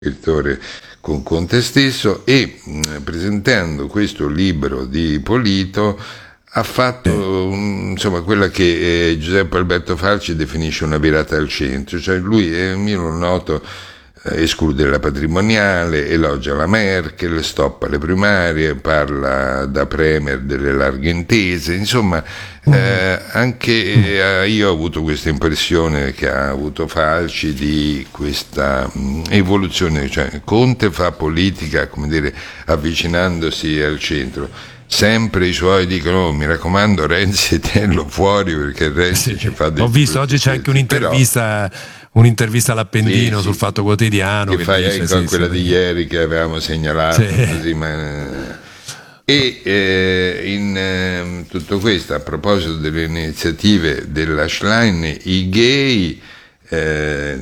scrittore con Conte stesso, e presentando questo libro di Polito ha fatto insomma quella che Giuseppe Alberto Falci definisce una virata al centro, cioè lui, io lo noto, esclude la patrimoniale, elogia la Merkel, stoppa le primarie, parla da premier delle larghe intese, insomma anche io ho avuto questa impressione che ha avuto Falci di questa evoluzione, cioè Conte fa politica, come dire, avvicinandosi al centro. Sempre i suoi dicono: oh, mi raccomando, Renzi tenlo fuori, perché Renzi ci fa dei... Ho visto oggi c'è anche un'intervista all'Appendino sul Fatto Quotidiano che fai dice, quella di ieri che avevamo segnalato, così, e in tutto questo, a proposito delle iniziative della Schlein, i gay, per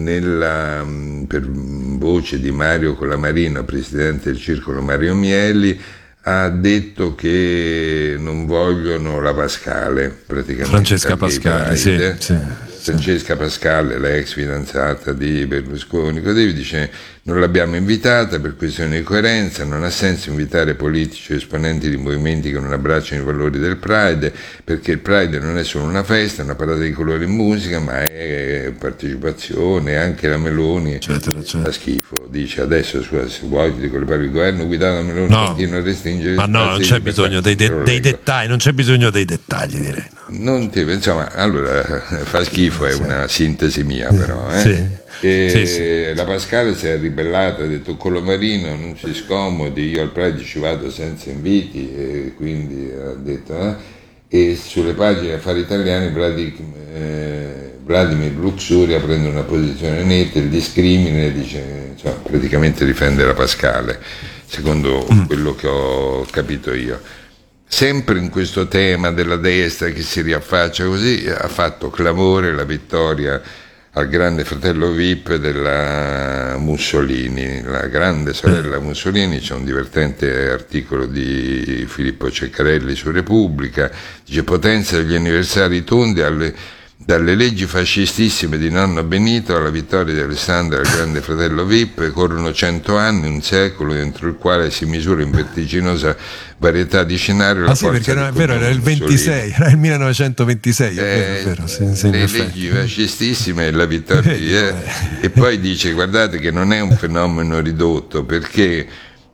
voce di Mario Colamarino, presidente del Circolo Mario Mieli, ha detto che non vogliono la Pascale, praticamente Francesca Pascale, sì. Francesca Pascale, la ex fidanzata di Berlusconi, così dice: non l'abbiamo invitata per questione di coerenza, non ha senso invitare politici o esponenti di movimenti che non abbracciano i valori del Pride, perché il Pride non è solo una festa, una parata di colori e musica, ma è partecipazione. Anche la Meloni fa schifo, dice adesso se vuoi dico le parole del governo guidato da Meloni continua a restringere, ma no, non c'è bisogno dei dettagli, non c'è bisogno dei dettagli, direi. Insomma, allora fa schifo, è una sintesi mia, però sì. La Pascale si è ribellata, ha detto: Colomarino non si scomodi, io al Pride ci vado senza inviti, e quindi ha detto e sulle pagine Affari Italiani Vladimir Luxuria prende una posizione netta, il discrimine, dice, insomma, praticamente difende la Pascale, secondo quello che ho capito io. Sempre in questo tema della destra che si riaffaccia così, ha fatto clamore la vittoria al grande fratello VIP della Mussolini, la grande sorella Mussolini. C'è un divertente articolo di Filippo Ceccarelli su Repubblica, dice: potenza degli anniversari tondi dalle leggi fascistissime di nonno Benito alla vittoria di Alessandro al grande fratello VIP, corrono 100 anni, un secolo entro il quale si misura in vertiginosa varietà di scenario la sì, perché non è vero, era il 26, era il 1926, è vero, le leggi fascistissime e la vittoria e poi dice: guardate che non è un fenomeno ridotto, perché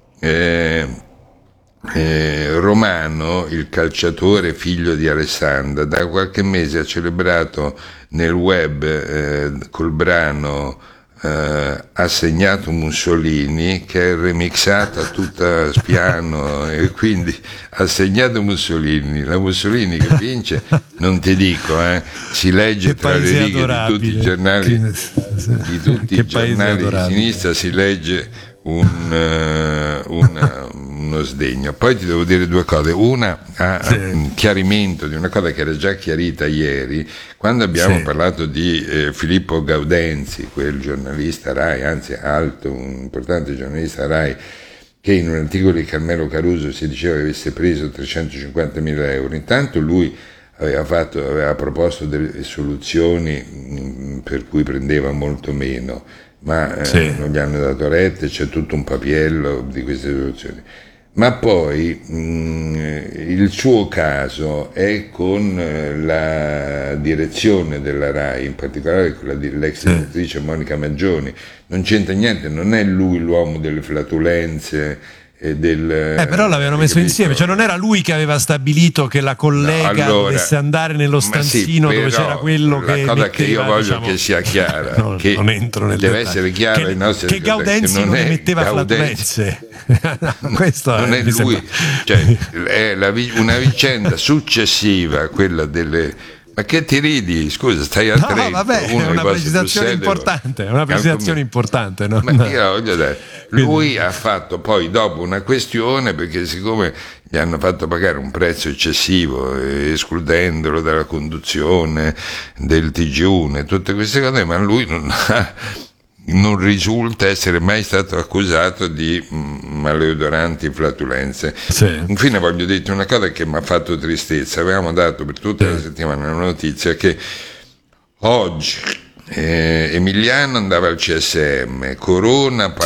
Romano, il calciatore figlio di Alessandra, da qualche mese ha celebrato nel web col brano ha segnato Mussolini, che è remixata tutta spiano, e quindi ha segnato Mussolini, la Mussolini che vince, non ti dico, si legge tra le righe di tutti i giornali di sinistra, si legge uno sdegno. Poi ti devo dire due cose: una, un chiarimento di una cosa che era già chiarita ieri quando abbiamo parlato di Filippo Gaudenzi, quel giornalista Rai, anzi alto, un importante giornalista Rai, che in un articolo di Carmelo Caruso si diceva che avesse preso 350.000 euro. Intanto lui aveva proposto delle soluzioni per cui prendeva molto meno, ma non gli hanno dato retta, c'è tutto un papiello di queste soluzioni. Ma poi il suo caso è con la direzione della Rai, in particolare quella dell'ex direttrice Monica Maggioni. Non c'entra niente, non è lui l'uomo delle flatulenze però l'avevano messo insieme, cioè non era lui che aveva stabilito che la collega dovesse andare nello stanzino dove c'era quello la che cosa metteva, che io voglio che sia chiara, che non entro nel deve dettaglio, essere chiara ai nostri che Gaudenzi non metteva flatulenze. Questo non è lui, cioè, è una vicenda successiva a quella delle... Ma che ti ridi? Scusa, stai a Trento. No, vabbè, è una precisazione importante, è una precisazione importante. No? Ma io voglio dire, lui ha fatto poi dopo una questione, perché siccome gli hanno fatto pagare un prezzo eccessivo, escludendolo dalla conduzione del TG1 e tutte queste cose, ma lui non risulta essere mai stato accusato di maleodoranti flatulenze. Infine voglio dirti una cosa che mi ha fatto tristezza. Avevamo dato per tutta la settimana la notizia che oggi Emiliano andava al CSM, Corona